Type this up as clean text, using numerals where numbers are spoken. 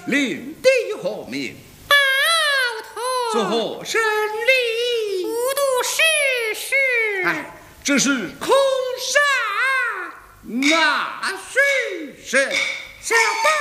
领地何名？ 包头。 作何生理？ 无度世事。 哎，这是空山那须神。 小